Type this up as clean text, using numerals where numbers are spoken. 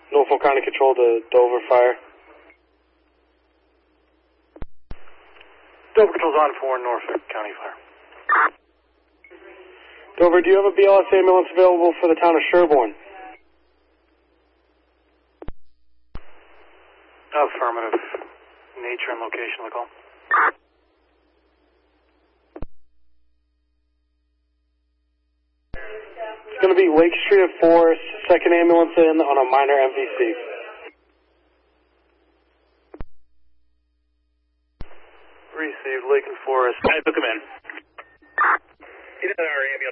Norfolk County Control to Dover Fire. Dover Control's on for Norfolk County Fire. Dover, do you have a BLS ambulance available for the town of Sherborne? Affirmative. Nature and location of the call. It's going to be Lake Street at Forest, second ambulance in on a minor MVC. Received, Lake and Forest. I took him in. He did our ambulance.